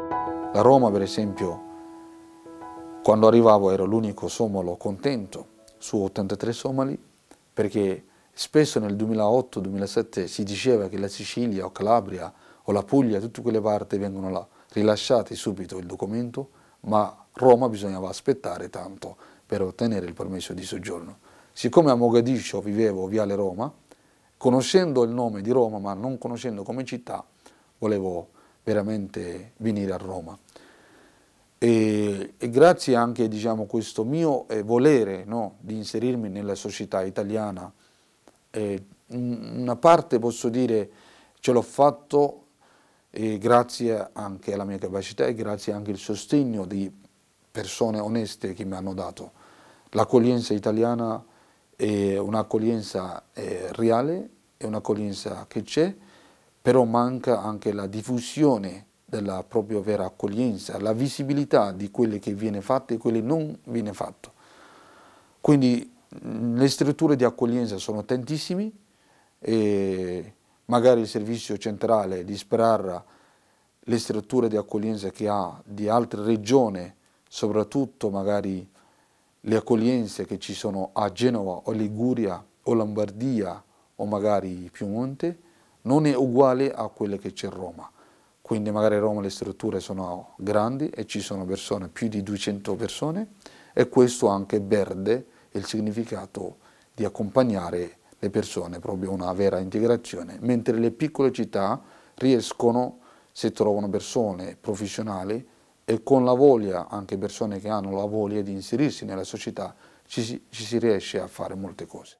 A Roma, per esempio, quando arrivavo ero l'unico somalo contento su 83 somali, perché spesso nel 2008-2007 si diceva che la Sicilia o Calabria o la Puglia, tutte quelle parti vengono là, rilasciate subito il documento, ma Roma bisognava aspettare tanto per ottenere il permesso di soggiorno. Siccome a Mogadiscio vivevo Viale Roma, conoscendo il nome di Roma ma non conoscendo come città, volevo veramente venire a Roma. E grazie anche a questo mio volere, no, di inserirmi nella società italiana, una parte posso dire ce l'ho fatto grazie anche alla mia capacità e grazie anche al sostegno di persone oneste che mi hanno dato. L'accoglienza italiana è un'accoglienza reale, è un'accoglienza che c'è, però manca anche la diffusione della propria vera accoglienza, la visibilità di quello che viene fatto e quello che non viene fatto. Quindi le strutture di accoglienza sono tantissime e magari il servizio centrale di Sperarra, le strutture di accoglienza che ha di altre regioni, soprattutto magari le accoglienze che ci sono a Genova o Liguria o Lombardia o magari Piemonte, non è uguale a quelle che c'è a Roma. Quindi magari a Roma le strutture sono grandi e ci sono persone, più di 200 persone, e questo anche perde il significato di accompagnare le persone, proprio una vera integrazione, mentre le piccole città riescono, se trovano persone professionali e con la voglia, anche persone che hanno la voglia di inserirsi nella società, ci si riesce a fare molte cose.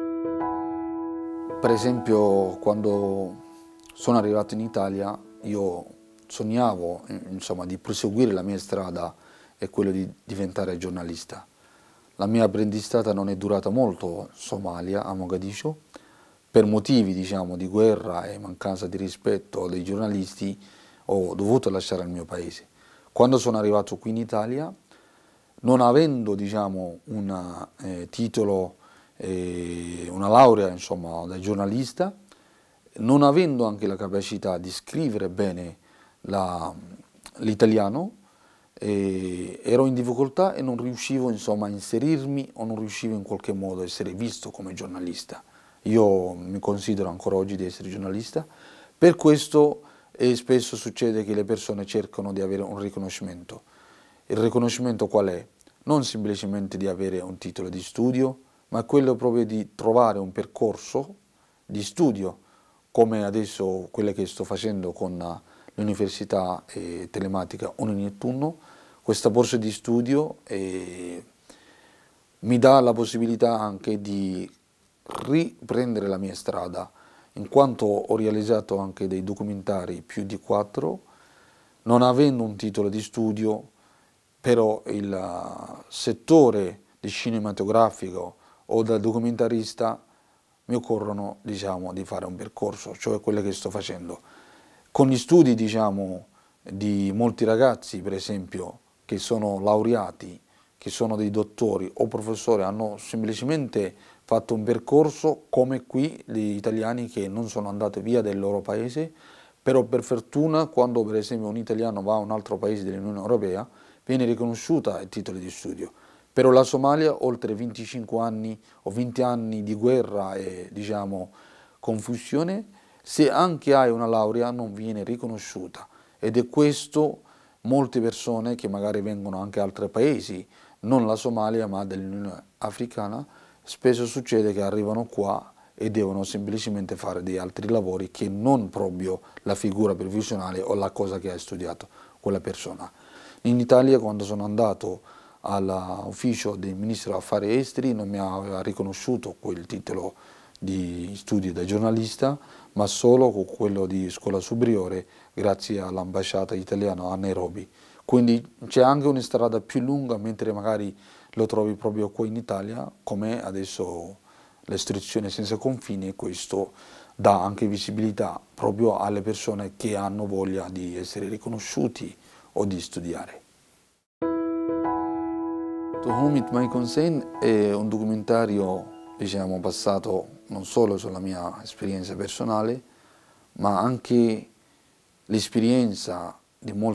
Per esempio, quando sono arrivato in Italia, io sognavo, insomma, di proseguire la mia strada e quello di diventare giornalista. La mia apprendistata non è durata molto in Somalia, a Mogadiscio, per motivi, diciamo, di guerra e mancanza di rispetto dei giornalisti ho dovuto lasciare il mio paese. Quando sono arrivato qui in Italia, non avendo, diciamo, un titolo, una laurea, insomma, da giornalista, non avendo anche la capacità di scrivere bene l'italiano, ero in difficoltà e non riuscivo, insomma, a inserirmi o non riuscivo in qualche modo a essere visto come giornalista. Io mi considero ancora oggi di essere giornalista, per questo spesso succede che le persone cercano di avere un riconoscimento. Il riconoscimento qual è? Non semplicemente di avere un titolo di studio, ma quello proprio di trovare un percorso di studio, come adesso quelle che sto facendo con l'Università Telematica Unitutno. Questa borsa di studio mi dà la possibilità anche di riprendere la mia strada, in quanto ho realizzato anche dei documentari, più di 4, non avendo un titolo di studio, però il settore di cinematografico o da documentarista mi occorrono, diciamo, di fare un percorso, cioè quello che sto facendo. Con gli studi, diciamo, di molti ragazzi, per esempio, che sono laureati, che sono dei dottori o professori, hanno semplicemente fatto un percorso come qui gli italiani che non sono andati via del loro paese, però per fortuna quando per esempio un italiano va a un altro paese dell'Unione Europea viene riconosciuta il titolo di studio. Però la Somalia, oltre 25 anni o 20 anni di guerra e, diciamo, confusione, se anche hai una laurea non viene riconosciuta. Ed è questo molte persone che magari vengono anche da altri paesi, non la Somalia ma dell'Unione Africana, spesso succede che arrivano qua e devono semplicemente fare degli altri lavori che non proprio la figura professionale o la cosa che ha studiato quella persona. In Italia, quando sono andato all'ufficio del Ministro degli Affari Esteri, non mi aveva riconosciuto quel titolo di studio da giornalista, ma solo con quello di scuola superiore, grazie all'ambasciata italiana a Nairobi. Quindi c'è anche una strada più lunga, mentre magari lo trovi proprio qui in Italia, come adesso l'istruzione senza confini, e questo dà anche visibilità proprio alle persone che hanno voglia di essere riconosciuti o di studiare. To Whom It May Concern è un documentario, diciamo, basato non solo sulla mia esperienza personale, ma anche l'esperienza di molti